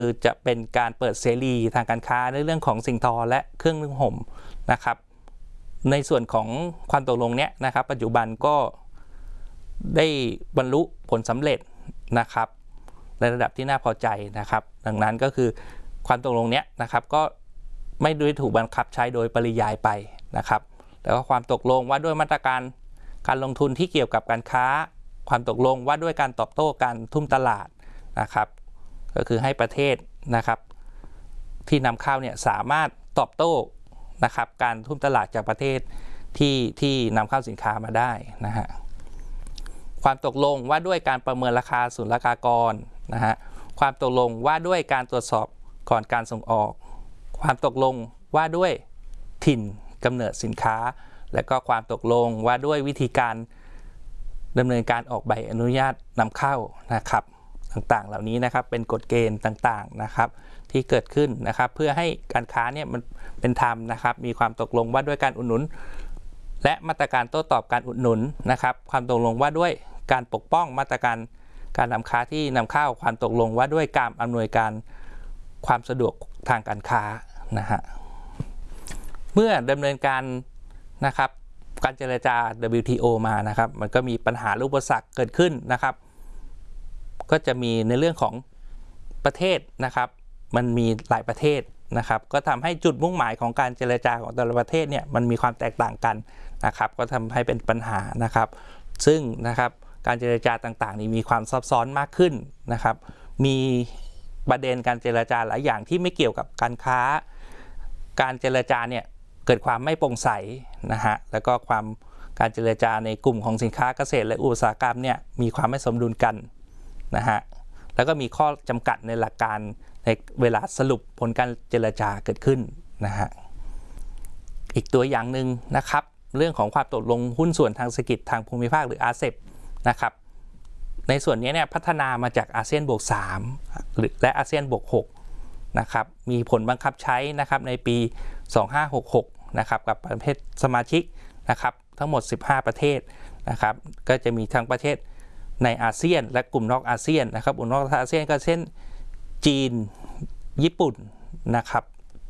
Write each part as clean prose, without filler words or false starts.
คือจะเป็นการเปิดเสรีทางการค้าในเรื่องของสิ่งทอและเครื่องนึ่งห่มนะครับในส่วนของความตกลงเนี้ยนะครับปัจจุบันก็ได้บรรลุผลสำเร็จนะครับในระดับที่น่าพอใจนะครับดังนั้นก็คือความตกลงเนี้ยนะครับก็ไม่ได้ถูกบังคับใช้โดยปริยายไปนะครับแล้วก็ความตกลงว่าด้วยมาตรการการลงทุนที่เกี่ยวกับการค้าความตกลงว่าด้วยการตอบโต้การทุ่มตลาดนะครับก็คือให้ประเทศนะครับที่นำเข้าเนี่ยสามารถตอบโต้นะครับการทุ่มตลาดจากประเทศที่นำเข้าสินค้ามาได้นะฮะความตกลงว่าด้วยการประเมินราคาศุลกากรนะฮะความตกลงว่าด้วยการตรวจสอบก่อนการส่งออกความตกลงว่าด้วยถิ่นกำเนิดสินค้าและก็ความตกลงว่าด้วยวิธีการดำเนินการออกใบอนุญาตนำเข้านะครับต่างๆเหล่านี้นะครับเป็นกฎเกณฑ์ต่างๆนะครับที่เกิดขึ้นนะครับเพื่อให้การค้าเนี่ยมันเป็นธรรมนะครับมีความตกลงว่าด้วยการอุดหนุนและมาตรการโต้ตอบการอุดหนุนนะครับความตกลงว่าด้วยการปกป้องมาตรการการนำค้าที่นำเข้าความตกลงว่าด้วยการอำนวยการความสะดวกทางการค้านะฮะเมื่อดำเนินการนะครับการเจรจา WTO มานะครับมันก็มีปัญหาอุปสรรคเกิดขึ้นนะครับก็จะมีในเรื่องของประเทศนะครับมันมีหลายประเทศนะครับก็ทำให้จุดมุ่งหมายของการเจรจาของแต่ละประเทศเนี่ยมันมีความแตกต่างกันนะครับก็ทำให้เป็นปัญหานะครับซึ่งนะครับการเจรจาต่างๆนี้มีความซับซ้อนมากขึ้นนะครับมีประเด็นการเจรจาหลายอย่างที่ไม่เกี่ยวกับการค้าการเจรจาเนี่ยเกิดความไม่โปร่งใสนะฮะแล้วก็การเจรจาในกลุ่มของสินค้าเกษตรและอุตสาหกรรมเนี่ยมีความไม่สมดุลกันนะฮะแล้วก็มีข้อจำกัดในหลักการในเวลาสรุปผลการเจรจาเกิดขึ้นนะฮะอีกตัวอย่างหนึ่งนะครับเรื่องของความตกลงหุ้นส่วนทางเศรษฐกิจทางภูมิภาคหรืออาเซปนะครับในส่วนนี้เนี่ยพัฒนามาจากอาเซียนบวก3และอาเซียนบวก6นะครับมีผลบังคับใช้นะครับในปี2566นะครับกับประเทศสมาชิกนะครับทั้งหมด15ประเทศนะครับก็จะมีทั้งประเทศในอาเซียนและกลุ่มนอกอาเซียนนะครับกลุ่มนอกอาเซียนก็เช่นจีนญี่ปุ่นนะครับ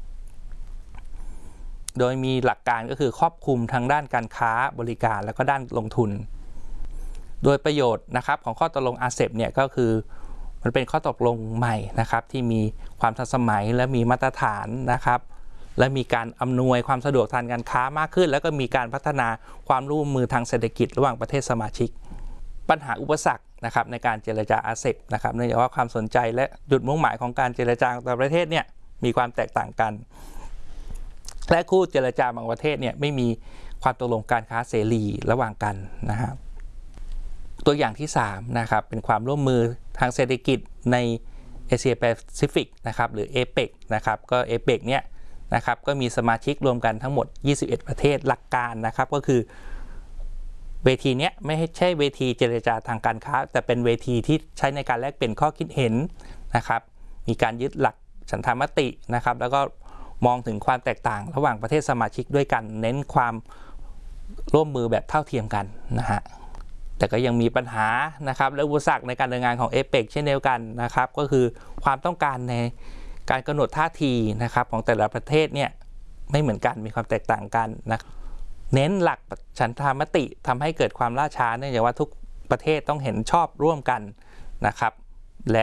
โดยมีหลักการก็คือครอบคลุมทั้งด้านการค้าบริการแล้วก็ด้านลงทุนโดยประโยชน์นะครับของข้อตกลงอาเซปเนี่ยก็คือมันเป็นข้อตกลงใหม่นะครับที่มีความทันสมัยและมีมาตรฐานนะครับและมีการอำนวยความสะดวกทางการค้ามากขึ้นแล้วก็มีการพัฒนาความร่วมมือทางเศรษฐกิจระหว่างประเทศสมาชิกปัญหาอุปสรรคนะครับในการเจรจาอาเซปนะครับเนื่องจากว่าความสนใจและจุดมุ่งหมายของการเจรจาของแต่ละประเทศเนี่ยมีความแตกต่างกันและคู่เจรจาบางประเทศเนี่ยไม่มีความตกลงการค้าเสรีระหว่างกันนะครับตัวอย่างที่3นะครับเป็นความร่วมมือทางเศรษฐกิจในเอเชียแปซิฟิกนะครับหรือ APEC นะครับก็ APEC เนี่ยนะครับก็มีสมาชิกรวมกันทั้งหมด21ประเทศหลักการนะครับก็คือเวทีนี้ไม่ใช่เวทีเจรจาทางการค้าแต่เป็นเวทีที่ใช้ในการแลกเปลี่ยนข้อคิดเห็นนะครับมีการยึดหลักฉันทามตินะครับแล้วก็มองถึงความแตกต่างระหว่างประเทศสมาชิกด้วยกันเน้นความร่วมมือแบบเท่าเทียมกันนะฮะแต่ก็ยังมีปัญหานะครับและอุปสรรคในการดำเนินงานของ APEC เช่นเดียวกันนะครับก็คือความต้องการในการกำหนดท่าทีนะครับของแต่ละประเทศเนี่ยไม่เหมือนกันมีความแตกต่างกันนะเน้นหลักฉันทามติทำให้เกิดความล่าช้าเนื่องจากว่าทุกประเทศต้องเห็นชอบร่วมกันนะครับและ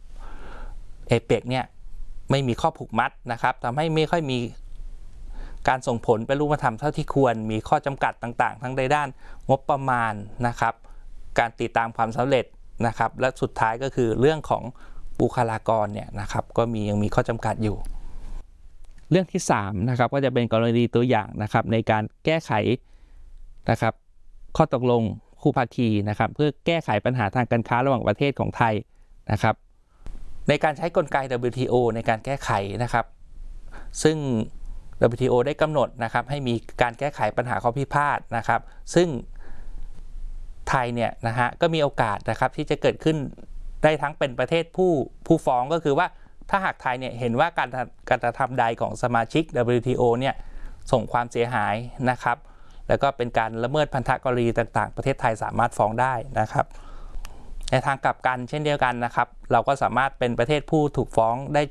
APEC เนี่ยไม่มีข้อผูกมัดนะครับทำให้ไม่ค่อยมีการส่งผลเป็นรูปธรรมเท่าที่ควรมีข้อจำกัดต่างๆทั้งในด้านงบประมาณนะครับการติดตามความสำเร็จนะครับและสุดท้ายก็คือเรื่องของบุคลากรเนี่ยนะครับก็ยังมีข้อจำกัดอยู่เรื่องที่3นะครับก็จะเป็นกรณีตัวอย่างนะครับในการแก้ไขนะครับข้อตกลงคู่ภาคีนะครับเพื่อแก้ไขปัญหาทางการค้าระหว่างประเทศของไทยนะครับในการใช้กลไก WTO ในการแก้ไขนะครับซึ่ง WTO ได้กำหนดนะครับให้มีการแก้ไขปัญหาข้อพิพาทนะครับซึ่งไทยเนี่ยนะฮะก็มีโอกาสนะครับที่จะเกิดขึ้นได้ทั้งเป็นประเทศผู้ฟ้องก็คือว่าถ้าหากไทยเนี่ยเห็นว่าการกระทำใดของสมาชิก WTO เนี่ยส่งความเสียหายนะครับแล้วก็เป็นการละเมิดพันธกรณีต่างๆประเทศไทยสามารถฟ้องได้นะครับในทางกลับกันเช่นเดียวกันนะครับเราก็สามารถเป็นประเทศผู้ถูกฟ้องได้